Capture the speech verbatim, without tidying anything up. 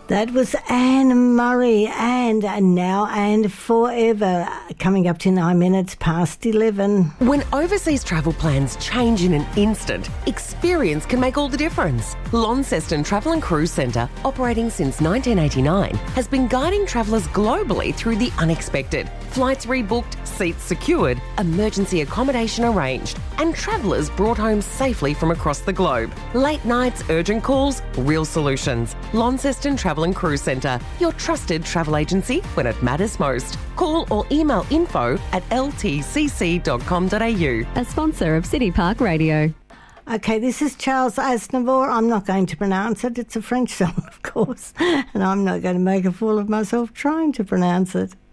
That was Anne Murray, and, and now and forever, coming up to nine minutes past eleven. When overseas travel plans change in an instant, experience can make all the difference. Launceston Travel and Cruise Centre, operating since nineteen eighty-nine, has been guiding travellers globally through the unexpected. Flights rebooked, seats secured, emergency accommodation arranged, and travellers brought home safely from across the globe. Late nights, urgent calls, real solutions. Launceston Travel and Cruise Centre, your trusted travel agency when it matters most. Call or email info at l t c c dot com dot a u. A sponsor of City Park Radio. Okay, this is Charles Aznavour. I'm not going to pronounce it. It's a French song, of course, and I'm not going to make a fool of myself trying to pronounce it.